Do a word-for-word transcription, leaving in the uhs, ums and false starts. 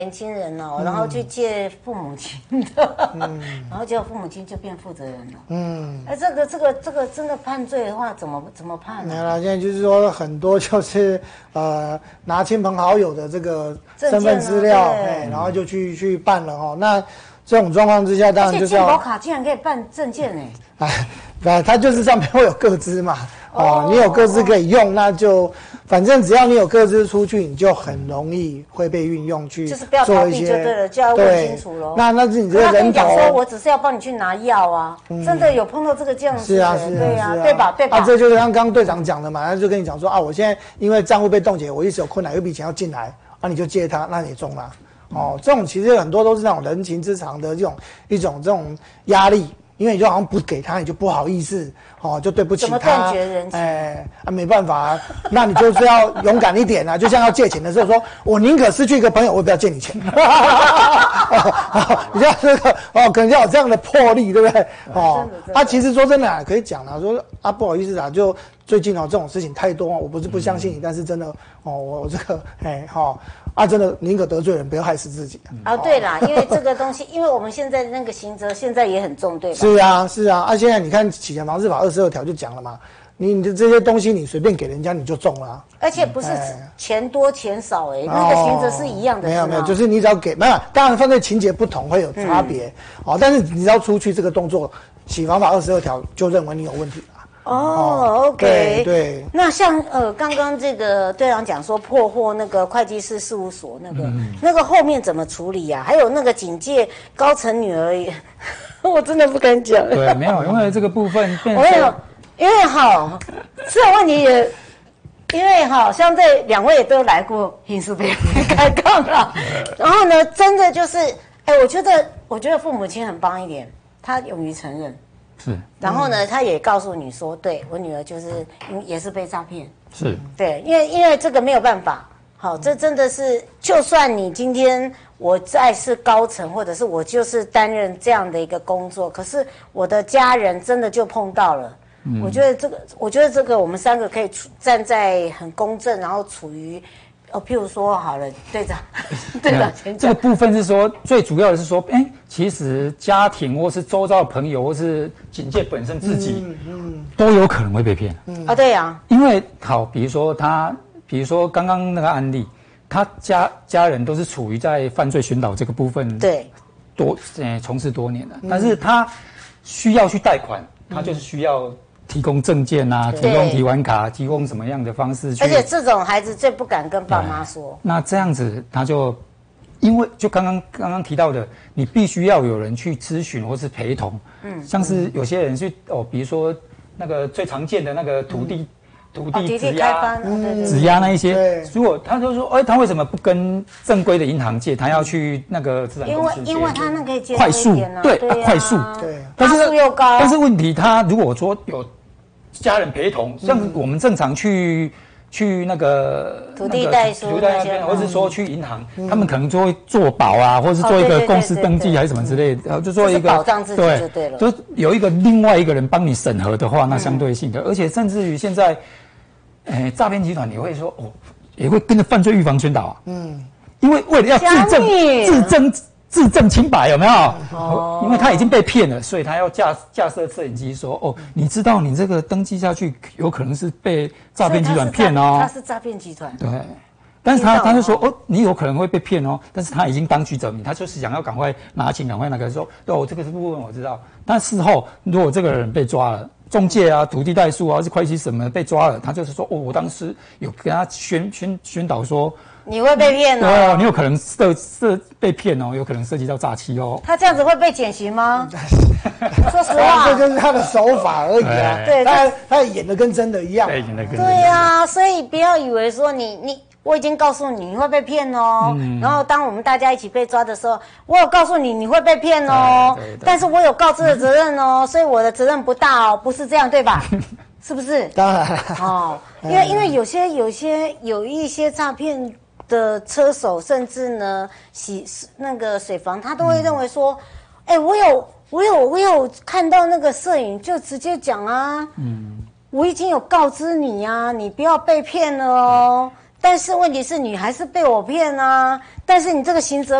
年轻人哦，嗯、然后去借父母亲的，嗯、然后结果父母亲就变负责人了。嗯，哎，这个这个这个真的犯罪的话，怎么怎么判呢、啊？ 没了，现在就是说很多就是呃拿亲朋好友的这个身份资料，哎、啊，然后就去去办了哦。那这种状况之下，当然就是要。 健保卡竟然可以办证件哎！ 哎，它就是上面会有个资嘛。哦，你有个资可以用，哦、那就反正只要你有个资出去，你就很容易会被运用去就是不要逃避就对了，就要问清楚喽。 那那是你这个人头。 他跟你讲说，我只是要帮你去拿药啊，嗯、真的有碰到这个这样子是啊，是啊， 对啊， 是啊对吧？对吧？ 啊，这就是刚刚队长讲的嘛，他就跟你讲说啊，我现在因为账户被冻结，我一直有困难，有笔钱要进来，啊，你就借他，那你中了。哦，这种其实很多都是那种人情之常的这种一种这种压力。因为你就好像不给他，你就不好意思，哦，就对不起他。 怎么断绝人情？ 哎，啊，没办法啊，那你就是要勇敢一点啊！就像要借钱的时候，说我宁可失去一个朋友，我也不要借你钱。哦哦、你像这个哦，可能要有这样的魄力，对不对？哦，啊，其实说真的啊，可以讲啦，说啊，不好意思啊，就最近哦这种事情太多，我不是不相信你，但是真的哦，我这个哎哈。哦啊，真的宁可得罪人，不要害死自己啊！对啦，因为这个东西，因为我们现在那个刑责现在也很重，对吧？ 是啊，是啊，啊，现在你看《洗钱防治法》二十二条就讲了嘛，你你的这些东西你随便给人家你就中了、啊， 而且不是钱多钱少哎、欸，那个刑责是一样的。 没有没有，就是你只要给，没有，当然犯罪情节不同会有差别、嗯、哦，但是你只要出去这个动作，《洗防法》二十二条就认为你有问题了。 哦, 哦 ，OK， 对对。 那像呃，刚刚这个队长讲说破获那个会计师事务所那个、嗯、那个后面怎么处理呀、啊？还有那个警戒高层女儿也，我真的不敢讲。 对，没有，因为这个部分变成，我有，因为哈，这个问题也，因为哈，像这两位都来过刑事被开杠了，然后呢，真的就是，哎，我觉得，我觉得父母亲很棒一点，他勇于承认。 是， 然后呢，他也告诉你说，对我女儿就是也是被诈骗， 是对，因为因为这个没有办法，好，这真的是，就算你今天我在是高层，或者是我就是担任这样的一个工作，可是我的家人真的就碰到了，嗯、我觉得这个，我觉得这个我们三个可以处站在很公正，然后处于。哦，譬如说好了，队长，队长先讲。 这个部分是说，最主要的是说，哎，其实家庭或是周遭的朋友，或是警戒本身自己，嗯嗯，都有可能会被骗。 嗯啊，对呀、啊。 因为好，比如说他，比如说刚刚那个案例，他家家人都是处于在犯罪宣导这个部分， 对， 多呃从事多年了，嗯、但是他需要去贷款，他就是需要。提供证件啊，提供提款卡，提供什么样的方式去？ 而且这种孩子最不敢跟爸妈说。 那这样子，他就因为就刚刚刚刚提到的，你必须要有人去咨询或是陪同。嗯，像是有些人去哦，比如说那个最常见的那个土地、嗯、土地质押、质押那一些，如果他就说，哎，他为什么不跟正规的银行借？他要去那个资产公司借？ 因为因为他那可以借快速，对，快速， 对， 但是又高。 但是问题，他如果说有家人陪同，像我们正常去、嗯、去那个土地代书那些， 或是说去银行，嗯、他们可能就会做保啊，或者是做一个公司登记还是什么之类的，然后就做一个保障自己就对了。 就有一个另外一个人帮你审核的话，那相对性的，嗯、而且甚至于现在，诶，诈骗集团也会说哦，也会跟着犯罪预防宣导啊，嗯，因为为了要自证自证。自证清白有没有？哦，因为他已经被骗了，所以他要架架设摄影机说：“哦，你知道你这个登记下去，有可能是被诈骗集团骗哦。” 他是诈骗集团。 对，但是他他就说：“哦，你有可能会被骗哦。”但是他已经当局者迷，他就是想要赶快拿钱，赶快那个说：“哦，这个部分我知道。”但事后如果这个人被抓了，中介啊、土地代书啊、是会计什么被抓了，他就是说：“哦，我当时有跟他宣宣宣导说。” 你会被骗哦， 哦，你有可能涉涉被骗哦，有可能涉及到诈欺哦。 他这样子会被减刑吗？说实话， 这就是他的手法而已啊。对，他他演的跟真的一样。 对，演的跟真的。对啊，所以不要以为说你你，我已经告诉你你会被骗哦。嗯。然后当我们大家一起被抓的时候，我有告诉你你会被骗哦。对对对。但是我有告知的责任哦，所以我的责任不大哦，不是这样对吧？是不是？ 当然。 哦，因为因为有些有些有一些诈骗。的车手甚至呢，洗那个水房，他都会认为说，哎、嗯欸，我有我有我有看到那个摄影，就直接讲啊，嗯，我已经有告知你啊，你不要被骗了哦。 但是问题是你还是被我骗啊！但是你这个刑责